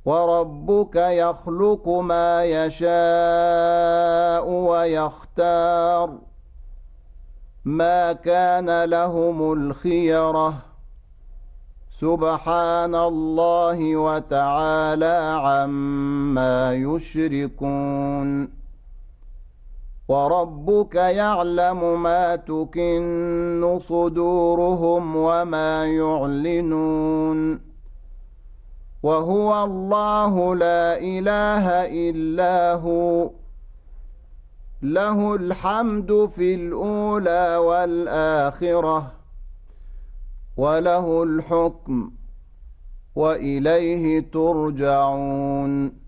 وربك يخلق ما يشاء ويختار ما كان لهم الخيرة سبحان الله وتعالى عما يشركون وربك يعلم ما تكن صدورهم وما يعلنون وهو الله لا إله إلا هو له الحمد في الأولى والآخرة وله الحكم وإليه ترجعون